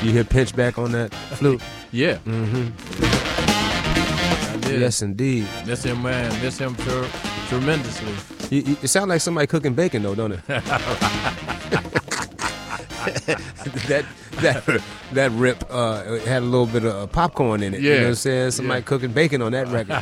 You hear pinch back on that flute? Yeah. Mm-hmm. Yes, indeed. Miss him, man. Miss him tremendously. It sounds like somebody cooking bacon, though, don't it? that rip had a little bit of popcorn in it. Yeah. You know what I'm saying? Somebody cooking bacon on that record.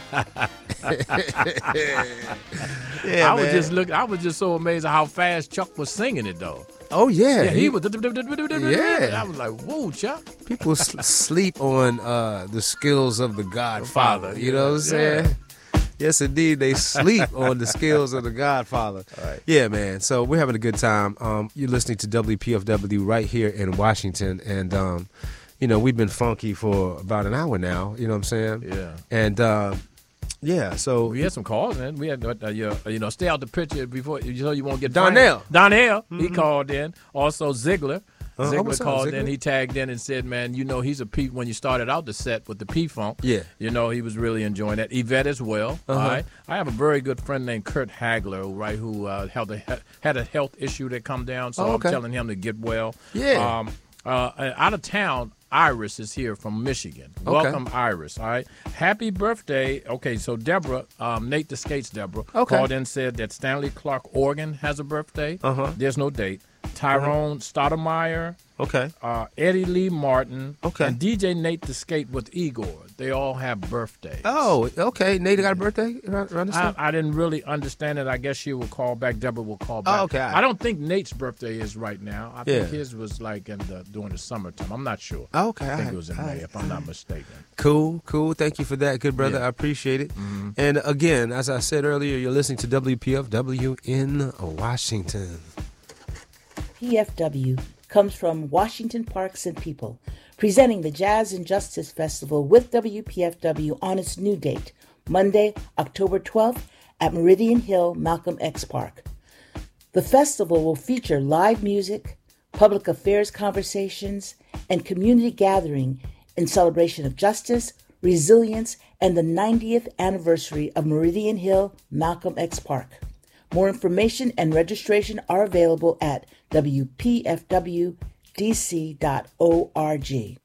Yeah, I was just so amazed at how fast Chuck was singing it, though. Oh, yeah. He was. Yeah. I was like, whoa, Chuck. People sleep on the skills of the Godfather. You know what I'm saying? Yeah. Yes, indeed. They sleep on the skills of the Godfather. Right. Yeah, man. So we're having a good time. You're listening to WPFW right here in Washington. And, we've been funky for about an hour now. You know what I'm saying? Yeah. And, so. We had some calls, man. We had, stay out the picture before you won't get Donnell. Donnell, Mm-hmm. he called in. Also, Ziegler. Ziegler what's up, called Ziegler? in. He tagged in and said, man, he's a P. When you started out the set with the P-Funk, Yeah. he was really enjoying that. Yvette as well. All right. I have a very good friend named Kurt Hagler, right, who had a health issue that come down, so okay. I'm telling him to get well. Yeah. Out of town, Iris is here from Michigan. Okay. Welcome, Iris. All right. Happy birthday. Okay, so Deborah, Nate the Skates Deborah, called in and said that Stanley Clark Organ has a birthday. There's no date. Tyrone Stoudemire. Okay. Eddie Lee Martin. Okay. And DJ Nate the Skate with Igor. They all have birthdays. Oh, okay. Nate got a birthday around this time? I didn't really understand it. I guess she will call back. Deborah will call back. Oh, okay. I don't think Nate's birthday is right now. I Yeah. think his was like during the summertime. I'm not sure. Oh, okay. I think it was in May, if I'm not mistaken. Cool. Thank you for that, good brother. Yeah. I appreciate it. And again, as I said earlier, you're listening to WPFW in Washington. PFW comes from Washington Parks and People, presenting the Jazz and Justice Festival with WPFW on its new date, Monday, October 12th at Meridian Hill, Malcolm X Park. The festival will feature live music, public affairs conversations, and community gathering in celebration of justice, resilience, and the 90th anniversary of Meridian Hill, Malcolm X Park. More information and registration are available at WPFWDC.org.